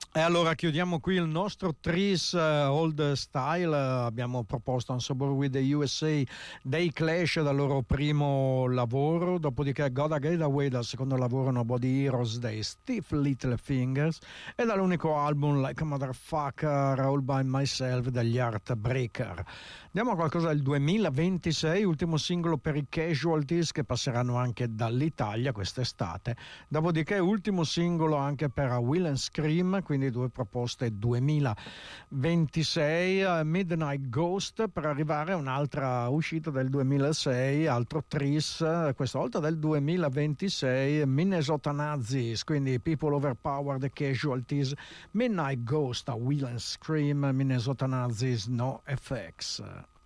E allora chiudiamo qui il nostro Tris Old Style. Abbiamo proposto Unsober with the USA dei Clash dal loro primo lavoro, dopodiché Gotta Get Away dal secondo lavoro Nobody Heroes dei Stiff Little Fingers e dall'unico album Like a Motherfucker All By Myself degli Heartbreaker. Andiamo a qualcosa del 2026, ultimo singolo per i Casualties che passeranno anche dall'Italia quest'estate, dopodiché ultimo singolo anche per Will and Scream, quindi due proposte 2026, Midnight Ghost, per arrivare a un'altra uscita del 2006, altro Tris, questa volta del 2026, Minnesota Nazis, quindi People Overpowered, Casualties, Midnight Ghost, Will and Scream, Minnesota Nazis, No FX.